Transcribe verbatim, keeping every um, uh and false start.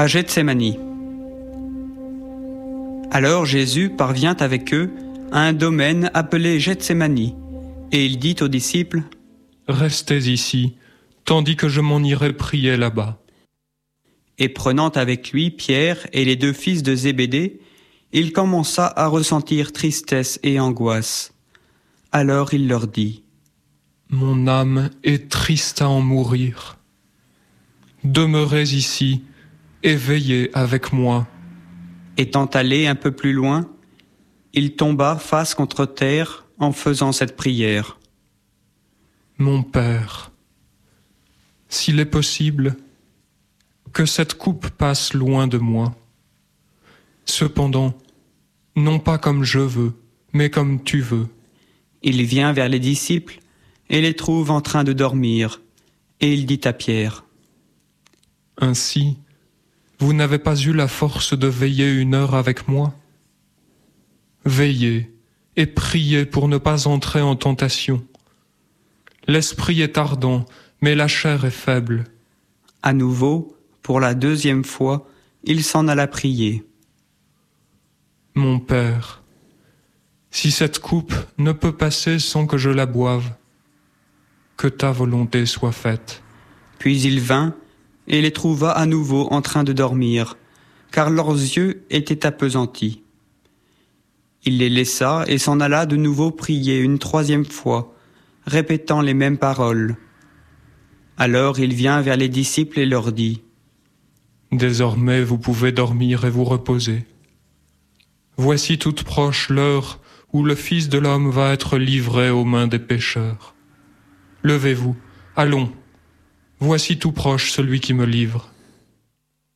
À Gethsémani. Alors Jésus parvient avec eux à un domaine appelé Gethsémani, et il dit aux disciples : « Restez ici, tandis que je m'en irai prier là-bas. » Et prenant avec lui Pierre et les deux fils de Zébédée, il commença à ressentir tristesse et angoisse. Alors il leur dit : « Mon âme est triste à en mourir. Demeurez ici et veillez avec moi. » Étant allé un peu plus loin, il tomba face contre terre en faisant cette prière. « Mon Père, s'il est possible, que cette coupe passe loin de moi. Cependant, non pas comme je veux, mais comme tu veux. » Il vient vers les disciples et les trouve en train de dormir, et il dit à Pierre : « Ainsi, vous n'avez pas eu la force de veiller une heure avec moi ? Veillez et priez pour ne pas entrer en tentation. L'esprit est ardent, mais la chair est faible. » À nouveau, pour la deuxième fois, il s'en alla prier. « Mon Père, si cette coupe ne peut passer sans que je la boive, que ta volonté soit faite. » Puis il vint et les trouva à nouveau en train de dormir, car leurs yeux étaient appesantis. Il les laissa et s'en alla de nouveau prier une troisième fois, répétant les mêmes paroles. Alors il vient vers les disciples et leur dit : « Désormais vous pouvez dormir et vous reposer. Voici toute proche l'heure où le Fils de l'homme va être livré aux mains des pécheurs. Levez-vous, allons, voici tout proche celui qui me livre. »